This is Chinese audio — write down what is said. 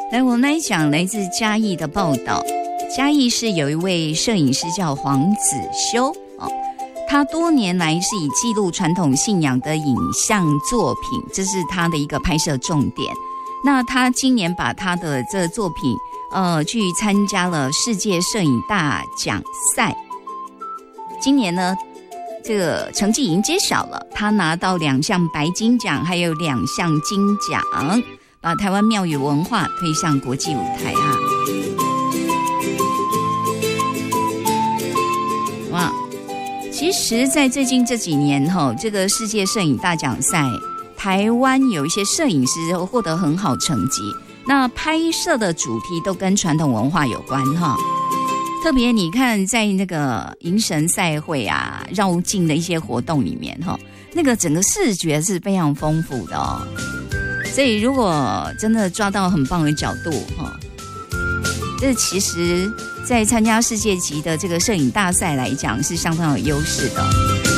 来，我们来讲来自嘉义的报道。嘉义市有一位摄影师叫黄子修他多年来是以记录传统信仰的影像作品，这是他的一个拍摄重点。那他今年把他的这个作品去参加了世界摄影大奖赛。今年呢，这个成绩已经揭晓了，他拿到2项白金奖，还有2项金奖，把台湾庙宇文化推向国际舞台啊！哇，其实在最近这几年这个世界摄影大奖赛，台湾有一些摄影师获得很好成绩，那拍摄的主题都跟传统文化有关特别你看在那个迎神赛会啊、绕境的一些活动里面那个整个视觉是非常丰富的所以如果真的抓到很棒的角度这其实在参加世界级的这个摄影大赛来讲是相当有优势的。